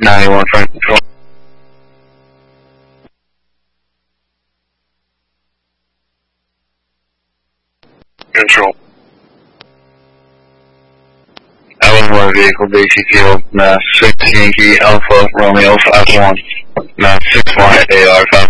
91 front control. Control. L1 vehicle, Daisy Field, Mass 6 Yankee Alpha Romeo 51, Mass 6 Y AR 5.